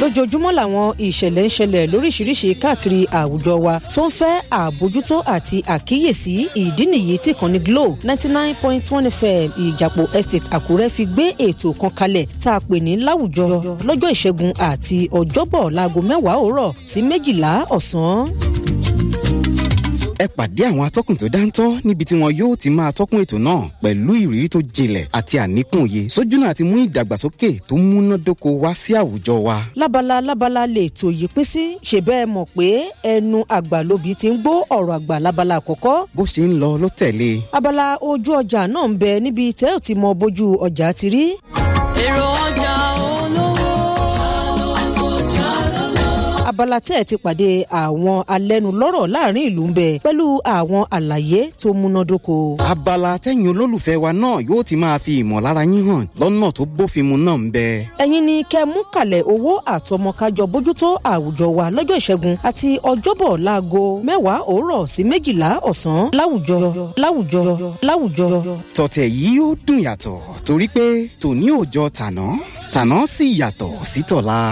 lójoojúmọ́ làwọn ìṣẹ̀lẹ̀ ń ṣẹlẹ̀ lóríṣiríṣi káàkiri àwùjọ wa tó ń fẹ́ àbójútó àti àkíyèsí. ìdí nìyí tí ìkànnì Glo 99.1 FM Ìjàpọ̀ Estate Àkúrẹ́ fi gbé ètò kan kalẹ̀ tá a pè ní láwùjọ lọ́jọ́ ìṣẹ́gun àti ọjọ́bọ̀ láago 10 òwúrọ̀ sí 12 ọ̀sán. Ẹ pàdé àwọn atọ́kùn tó dáńtọ́ níbi tí wọn yóò ti máa tọ́kùn ètò náà pẹ̀lú ìrírí tó jinlẹ̀ àti àníkún òye sójúnà àti mú ìdàgbàsókè tó múnádóko wá sí àwùjọ wa. Lábala lè tò yí pín sí ṣe bẹ́ẹ̀ mọ̀ pé ẹnu àgbà lóbi ti ń gbọ́ ọ̀rọ̀ àgbà lábala àkọ́kọ́. Bó ṣe ń lọ ló tẹ̀lé. Abala ojú ọjà náà ń bẹ níbi tẹ́ ò ti mọ bójú ọjà ti rí. Èrò ọjà abala tẹ́ ẹ̀ ti pàdé àwọn alẹ́nulọ́rọ̀ láàrin ìlú ń bẹ pẹ̀lú àwọn àlàyé tó múnádóko. Abala tẹ́yin olólùfẹ́ wa náà yóò ti máa fi ìmọ̀lára yín hàn lọ́nà tó bófin mu náà ń bẹ. ẹ̀yin ni kẹ́ mú kalẹ̀ owó àtọmọkájọ bójútó àwùjọ wa lọ́jọ́ ìṣẹ́gun àti ọjọ́bọ̀ láago 10 òwúrọ̀ sí 12 ọ̀sán láwùjọ. Tọ̀tẹ̀ yìí ó dùn yàtọ̀ torí pé tòní ò jọ tàná sì yàtọ̀ sí tọ̀la.